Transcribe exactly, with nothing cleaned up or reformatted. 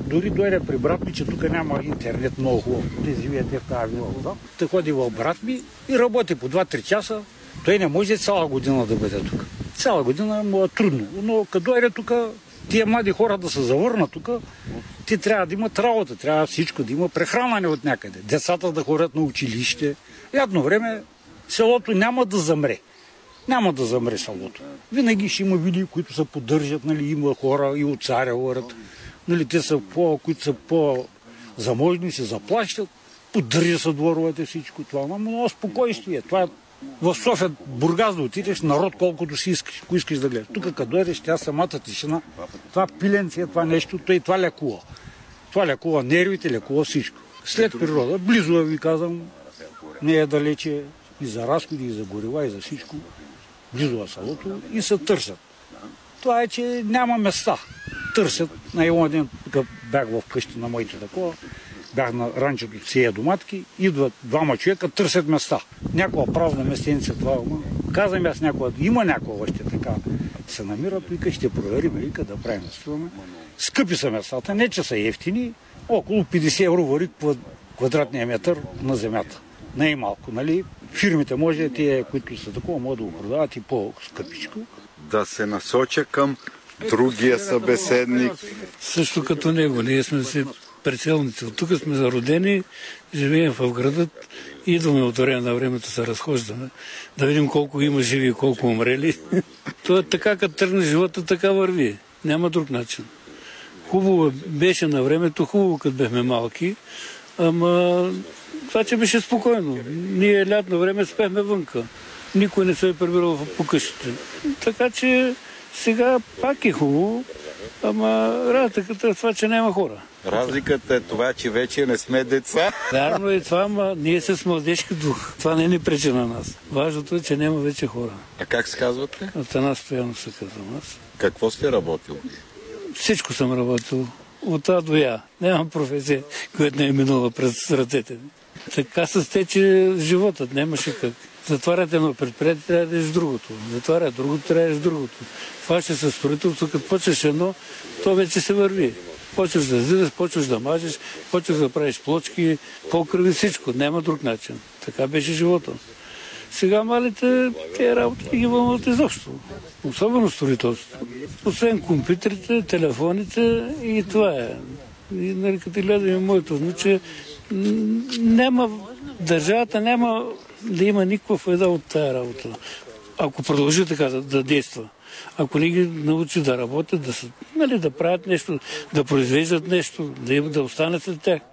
дори дойде при брат ми, че тук няма интернет много хубаво. Те живеете в тази вила отзад. Той ходи в брат ми и работи по два-три часа. Той не може цяла година да бъде тук. Цяла година му е трудно. Но като дойде тук, тия млади хора да се завърнат тук, те трябва да имат работа, трябва всичко да има прехранване от някъде. Децата да ходят на училище. И едно време селото няма да замре. Няма да замре селото. Винаги ще има вили, които се поддържат, нали, има хора и от царя хората. Нали, те са по, които са по-заможни, се заплащат, поддържа се дворовете, всичко това. Но много спокойствие. Това е в София, Бургас да отидеш, народ колкото си искаш, ако искаш да гледаш. Тук като дойдеш, тя самата тишина, това пиленце, това нещо, той това лекува. Това лекува нервите, лекува всичко. След природа, близо ви казвам, не е далече и за разходи, и за горива, и за всичко. Близо е селото и се търсят. Това е, че няма места. Търсят. На един ден, тук бях в къщи на моите такова, бях на ранчото сея доматки, идват двама човека, търсят места. Някоя празна местеница това, казвам аз някоя, има някоя още така, се намират, вика, ще проверим, вика, да правим, струваме. Скъпи са местата, не че са ефтини, около петдесет евро вари квадратния метър на земята. Не е малко, нали? Фирмите може, тия, които са такова, могат да го продават и по-скъпичко. Да се насоча към другия събеседник. Също като него, ние сме си преселници. От тук сме зародени, живеем в градът, идваме от време на времето се разхождаме, да видим колко има живи и колко умрели. То е така, като тръгне живота, така върви. Няма друг начин. Хубаво беше на времето, хубаво, като бехме малки, ама това, че беше спокойно. Ние лятно време спехме вънка. Никой не се е прибирал по къщите. Така че сега пак е хубаво, ама разликата е това, че няма хора. Разликата е това, че вече не сме деца. Вярно е това, ама ние сме с младежки дух. Това не ни пречи на нас. Важното е, че няма вече хора. А как се казвате? Атанас Стоянов се казвам аз. Какво сте работил? Всичко съм работил. От А до Я. Нямам професия, която не е минала през ръцете ми. Така се стече животът, нямаше как. Затваряте едно предприятие, трябва да еш другото. Затваря другото, трябва да еш другото. Това ще се строителство, като почнеш едно, то вече се върви. Почваш да зидаш, почваш да мажеш, почваш да правиш плочки, покриви, всичко. Няма друг начин. Така беше живота. Сега малите тези работи ги вълнуват изобщо. Особено строителство. Освен компютрите, телефоните и това е. И, нали, като гледаме моето внуче, няма, държавата няма да има никаква файда от тая работа. Ако продължи така да, да действа. Ако не ги научи да работят, да, са, нали, да правят нещо, да произвеждат нещо, да, им, да остане след тях.